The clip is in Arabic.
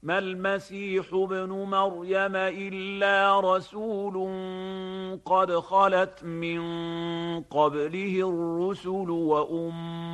ما المسيح ابن مريم إلا رسول قد خلت من قبله الرسل